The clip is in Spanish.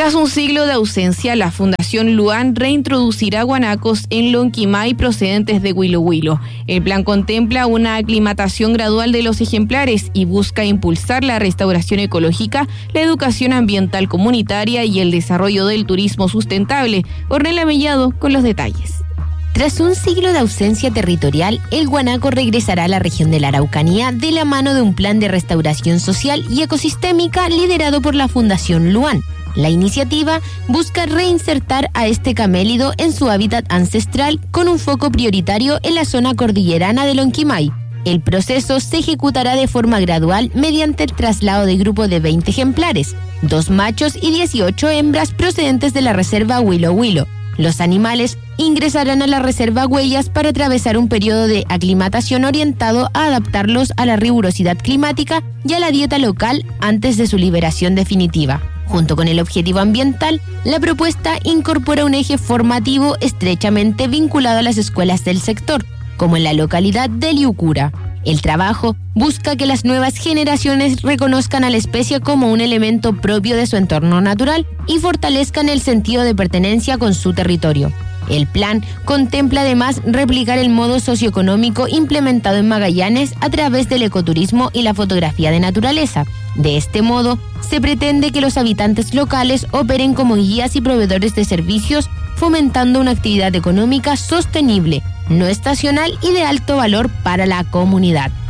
Tras un siglo de ausencia, la Fundación Luan reintroducirá guanacos en Lonquimay procedentes de Huilo Huilo. El plan contempla una aclimatación gradual de los ejemplares y busca impulsar la restauración ecológica, la educación ambiental comunitaria y el desarrollo del turismo sustentable. Ornella Mellado con los detalles. Tras un siglo de ausencia territorial, el guanaco regresará a la región de la Araucanía de la mano de un plan de restauración social y ecosistémica liderado por la Fundación Luan. La iniciativa busca reinsertar a este camélido en su hábitat ancestral con un foco prioritario en la zona cordillerana de Lonquimay. El proceso se ejecutará de forma gradual mediante el traslado de grupo de 20 ejemplares, 2 machos y 18 hembras procedentes de la reserva Huilo Huilo. Los animales ingresarán a la reserva Huellas para atravesar un periodo de aclimatación orientado a adaptarlos a la rigurosidad climática y a la dieta local antes de su liberación definitiva. Junto con el objetivo ambiental, la propuesta incorpora un eje formativo estrechamente vinculado a las escuelas del sector, como en la localidad de Liucura. El trabajo busca que las nuevas generaciones reconozcan a la especie como un elemento propio de su entorno natural y fortalezcan el sentido de pertenencia con su territorio. El plan contempla además replicar el modo socioeconómico implementado en Magallanes a través del ecoturismo y la fotografía de naturaleza. De este modo, se pretende que los habitantes locales operen como guías y proveedores de servicios, fomentando una actividad económica sostenible, no estacional y de alto valor para la comunidad.